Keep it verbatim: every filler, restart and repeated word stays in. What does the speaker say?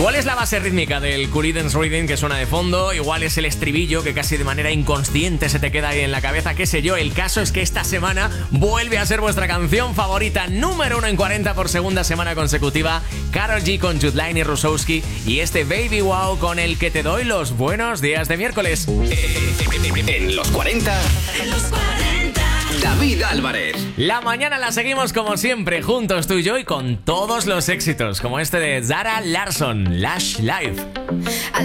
Igual es la base rítmica del Creedence Rhythm que suena de fondo, igual es el estribillo que casi de manera inconsciente se te queda ahí en la cabeza, qué sé yo. El caso es que esta semana vuelve a ser vuestra canción favorita número uno en cuarenta por segunda semana consecutiva. Karol G con Judline y Rusowski y este Baby Wow con el que te doy los buenos días de miércoles. En los cuarenta, En los cuarenta. David Álvarez. La mañana la seguimos como siempre, juntos tú y yo y con todos los éxitos, como este de Zara Larsson, Lush Life.